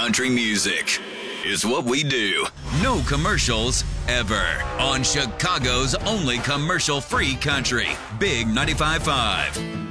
country music is what we do. No commercials ever on Chicago's only commercial-free country, Big 95.5.